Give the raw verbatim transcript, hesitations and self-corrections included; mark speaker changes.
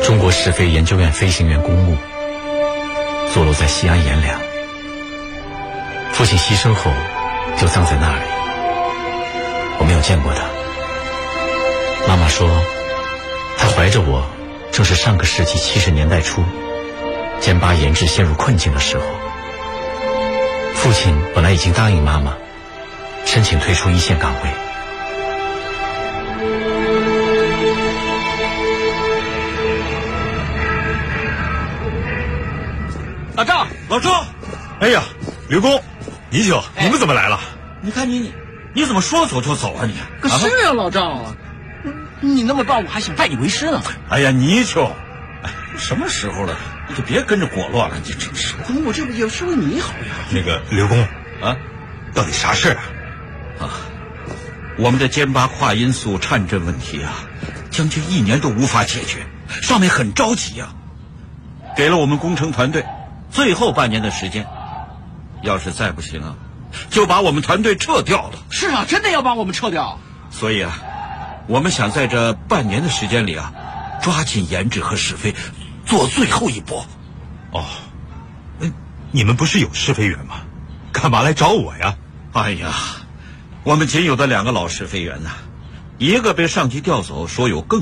Speaker 1: 中国试飞研究院飞行员公墓，坐落在西安阎良。父亲牺牲后就葬在那里，我没有见过他。妈妈说，他怀着我，正是上个世纪七十年代初，歼八研制陷入困境的时候。父亲本来已经答应妈妈，申请退出一线岗位。
Speaker 2: 老赵，
Speaker 3: 老赵，哎呀，刘工，泥鳅，
Speaker 2: 哎、
Speaker 3: 你们怎么来了？
Speaker 2: 你看你你你怎么说走就走啊你？
Speaker 4: 可是啊，老赵啊，你那么棒，我还想拜你为师呢。
Speaker 2: 哎呀，泥鳅，哎，什么时候了，你就别跟着裹乱了，你真是。
Speaker 4: 我这不也是为你好呀？
Speaker 3: 那个刘工啊，到底啥事啊？
Speaker 2: 啊，我们的歼八跨音速颤振问题啊，将近一年都无法解决，上面很着急啊，给了我们工程团队最后半年的时间，要是再不行啊，就把我们团队撤掉了。
Speaker 4: 是啊，真的要把我们撤掉。
Speaker 2: 所以啊，我们想在这半年的时间里啊，抓紧研制和试飞，做最后一搏。
Speaker 3: 哦，嗯，你们不是有试飞员吗？干嘛来找我呀？
Speaker 2: 哎呀，我们仅有的两个老试飞员呢、啊，一个被上级调走，说有更